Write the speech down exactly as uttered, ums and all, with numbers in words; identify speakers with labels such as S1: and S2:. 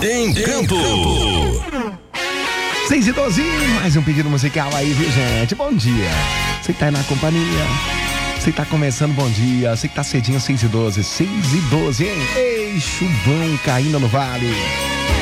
S1: Em campo.
S2: seis e doze, mais um pedido musical aí, viu, gente? Bom dia. Você que tá aí na companhia. Você que tá começando, bom dia. Você que tá cedinho, seis e doze. seis e doze, hein? Ei, chuvão caindo no vale.